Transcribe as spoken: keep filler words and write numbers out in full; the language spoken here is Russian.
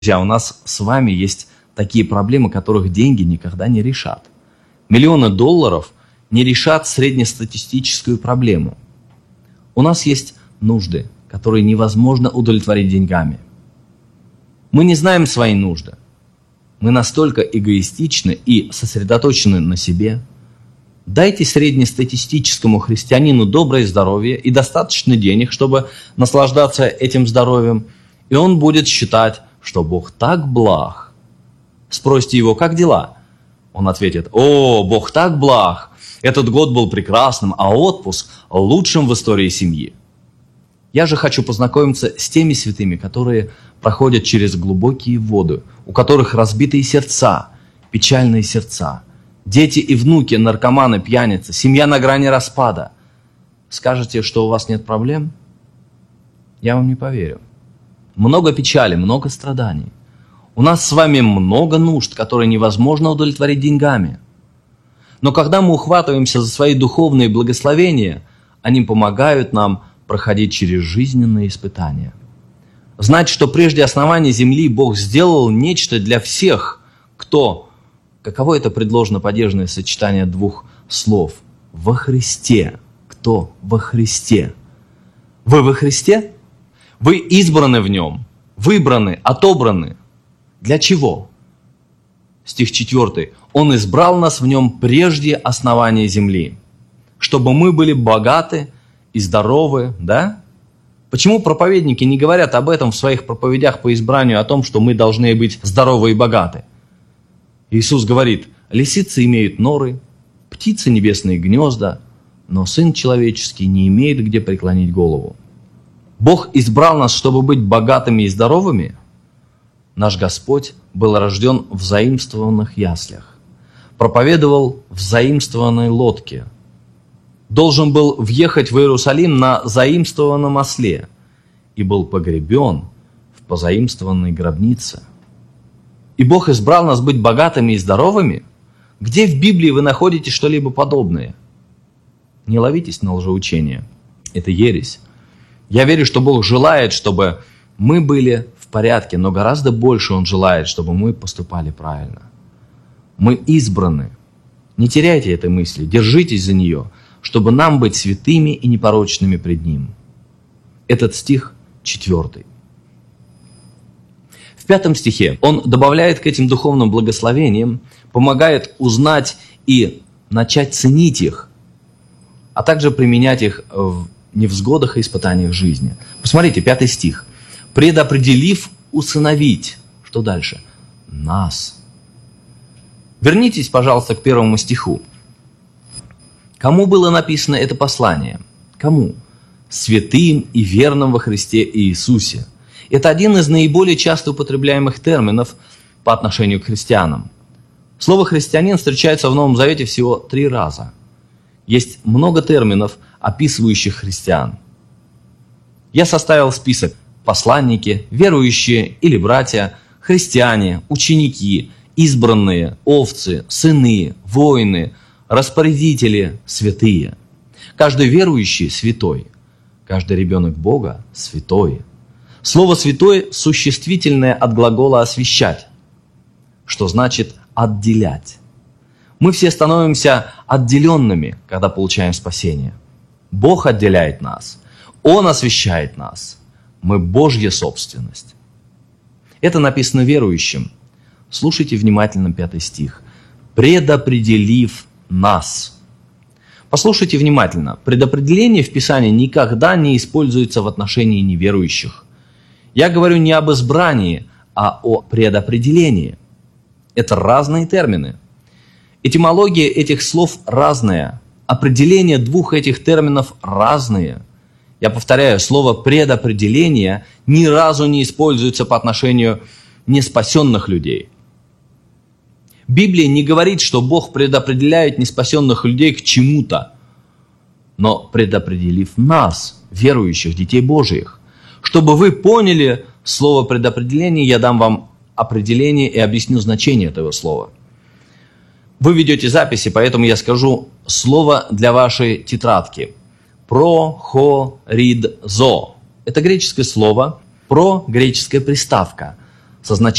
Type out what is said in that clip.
Друзья, у нас с вами есть такие проблемы, которых деньги никогда не решат. Миллионы долларов не решат среднестатистическую проблему. У нас есть нужды, которые невозможно удовлетворить деньгами. Мы не знаем свои нужды. Мы настолько эгоистичны и сосредоточены на себе. Дайте среднестатистическому христианину доброе здоровье и достаточно денег, чтобы наслаждаться этим здоровьем, и он будет считать, что Бог так благ. Спросите его, как дела? Он ответит: о, Бог так благ, этот год был прекрасным, а отпуск лучшим в истории семьи. Я же хочу познакомиться с теми святыми, которые проходят через глубокие воды, у которых разбитые сердца, печальные сердца, дети и внуки, наркоманы, пьяницы, семья на грани распада. Скажете, что у вас нет проблем? Я вам не поверю. Много печали, много страданий. У нас с вами много нужд, которые невозможно удовлетворить деньгами. Но когда мы ухватываемся за свои духовные благословения, они помогают нам проходить через жизненные испытания. Знать, что прежде основания земли Бог сделал нечто для всех, кто, каково это предложно-падежное сочетание двух слов, во Христе. Кто во Христе? Вы во Христе? Вы избраны в Нем, выбраны, отобраны. Для чего? Стих четвёртый. Он избрал нас в Нем прежде основания земли, чтобы мы были богаты и здоровы, да? Почему проповедники не говорят об этом в своих проповедях по избранию, о том, что мы должны быть здоровы и богаты? Иисус говорит: лисицы имеют норы, птицы небесные гнезда, но Сын Человеческий не имеет где преклонить голову. Бог избрал нас, чтобы быть богатыми и здоровыми? Наш Господь был рожден в заимствованных яслях, проповедовал в заимствованной лодке, должен был въехать в Иерусалим на заимствованном осле и был погребен в позаимствованной гробнице. И Бог избрал нас быть богатыми и здоровыми? Где в Библии вы находите что-либо подобное? Не ловитесь на лжеучение. Это ересь. Я верю, что Бог желает, чтобы мы были в порядке, но гораздо больше Он желает, чтобы мы поступали правильно. Мы избраны. Не теряйте этой мысли, держитесь за нее, чтобы нам быть святыми и непорочными пред Ним. Этот стих четвертый. В пятом стихе он добавляет к этим духовным благословениям, помогает узнать и начать ценить их, а также применять их в невзгодах и испытаниях жизни. Посмотрите, пятый стих. «Предопределив усыновить». Что дальше? Нас. Вернитесь, пожалуйста, к первому стиху. Кому было написано это послание? Кому? Святым и верным во Христе Иисусе. Это один из наиболее часто употребляемых терминов по отношению к христианам. Слово «христианин» встречается в Новом Завете всего три раза. Есть много терминов, описывающих христиан. Я составил список: посланники, верующие или братья, христиане, ученики, избранные, овцы, сыны, воины, распорядители, святые. Каждый верующий святой, каждый ребенок Бога святой. Слово «святой» существительное от глагола «освящать», что значит «отделять». Мы все становимся отделенными, когда получаем спасение. Бог отделяет нас. Он освящает нас. Мы Божья собственность. Это написано верующим. Слушайте внимательно пятый стих. «Предопределив нас». Послушайте внимательно. Предопределение в Писании никогда не используется в отношении неверующих. Я говорю не об избрании, а о предопределении. Это разные термины. Этимология этих слов разная. Определения двух этих терминов разные. Я повторяю, слово «предопределение» ни разу не используется по отношению неспасенных людей. Библия не говорит, что Бог предопределяет неспасенных людей к чему-то, но предопределив нас, верующих, детей Божьих. Чтобы вы поняли слово «предопределение», я дам вам определение и объясню значение этого слова. Вы ведете записи, поэтому я скажу слово для вашей тетрадки. Прохоридзо. Это греческое слово, про греческая приставка. со значением